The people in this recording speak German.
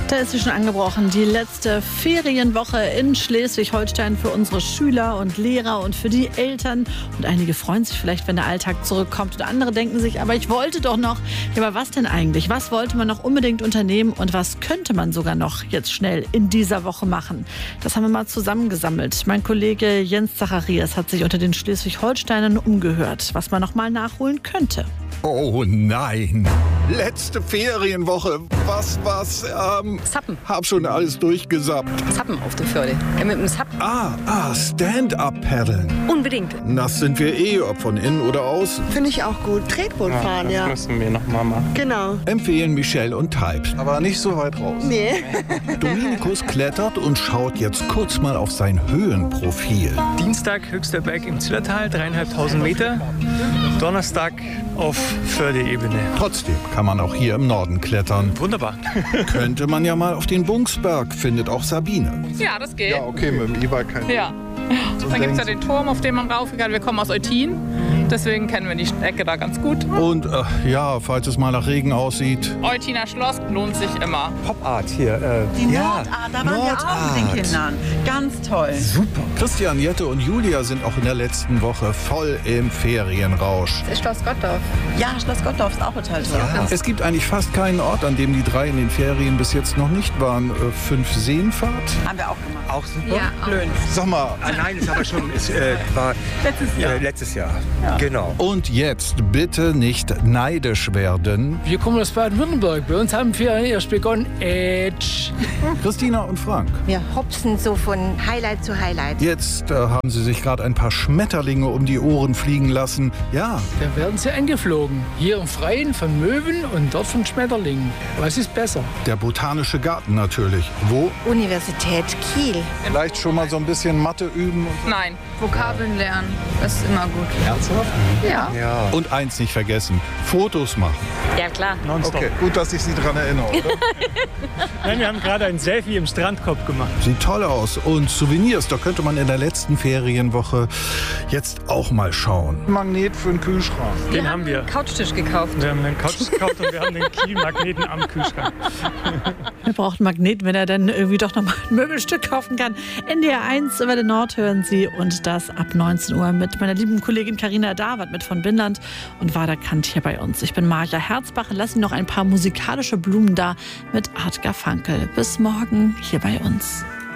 Da ist sie schon angebrochen, die letzte Ferienwoche in Schleswig-Holstein für unsere Schüler und Lehrer und für die Eltern. Und einige freuen sich vielleicht, wenn der Alltag zurückkommt. Und andere denken sich, aber ich wollte doch noch. Ja, aber was denn eigentlich? Was wollte man noch unbedingt unternehmen und was könnte man sogar noch jetzt schnell in dieser Woche machen? Das haben wir mal zusammengesammelt. Mein Kollege Jens Zacharias hat sich unter den Schleswig-Holsteinern umgehört, was man noch mal nachholen könnte. Oh nein, letzte Ferienwoche. Was? Zappen. Hab schon alles durchgesappt. Zappen auf der Förde. Mit dem Zappen. Stand-up-Paddeln. Unbedingt. Das sind wir ob von innen oder außen. Finde ich auch gut. Tretboot fahren, ja. Das müssen wir noch mal machen. Genau. Empfehlen Michelle und Types. Aber nicht so weit raus. Nee. Dominikus klettert und schaut jetzt kurz mal auf sein Höhenprofil. Dienstag höchster Berg im Zillertal, 3.500 Meter. Donnerstag auf Fördeebene. Trotzdem kann man auch hier im Norden klettern. Wunderbar. Könnte man ja mal auf den Bungsberg, findet auch Sabine. Ja, das geht. Ja, okay, mit dem E-Bike kein Ja. Dann gibt es ja den Turm, auf den man raufgehen kann. Wir kommen aus Eutin, deswegen kennen wir die Ecke da ganz gut. Und falls es mal nach Regen aussieht. Eutiner Schloss lohnt sich immer. Pop-Art hier. Die Nordart, da waren wir auch mit den Kindern. Ganz toll. Super. Christian, Jette und Julia sind auch in der letzten Woche voll im Ferienrausch. Das ist Schloss Gottdorf. Ja, Schloss Gottdorf ist auch total toll. Ja. Es gibt eigentlich fast keinen Ort, an dem die drei in den Ferien bis jetzt noch nicht waren. 5 Seenfahrt. Haben wir auch gemacht. Auch super. Ja. Blöd. Sag mal, Nein, ist aber schon war letztes Jahr. Ja. Genau. Und jetzt bitte nicht neidisch werden. Wir kommen aus Baden-Württemberg. Bei uns haben Ferien erst begonnen. Christina und Frank. Wir hopsen so von Highlight zu Highlight. Jetzt haben sie sich gerade ein paar Schmetterlinge um die Ohren fliegen lassen. Ja, Da werden sie angeflogen. Hier im Freien von Möwen und dort von Schmetterlingen. Was ist besser? der Botanische Garten natürlich. Wo? Universität Kiel. vielleicht schon mal so ein bisschen Mathe üben. Und so. Nein. Vokabeln lernen. Das ist immer gut. Ernsthaft? Ja. Ja. Und eins nicht vergessen, Fotos machen. Ja, klar. Nonstop. Okay, gut, dass ich Sie daran erinnere, oder? Nein, wir haben gerade ein Selfie im Strandkorb gemacht. Sieht toll aus. Und Souvenirs, da könnte man in der letzten Ferienwoche jetzt auch mal schauen. Magnet für den Kühlschrank. Den haben wir. Couchtisch gekauft. Wir haben einen Couch gekauft und wir haben den Kiel-Magneten am Kühlschrank. Er braucht einen Magneten, wenn er dann irgendwie doch noch mal ein Möbelstück kaufen kann. NDR 1 über den Nord hören Sie und das ab 19 Uhr mit meiner lieben Kollegin Carina Davat mit von Binland und Wader Kant hier bei uns. Ich bin Marja Herzbach. Lass Ihnen noch ein paar musikalische Blumen da mit Art Garfunkel. Bis morgen hier bei uns.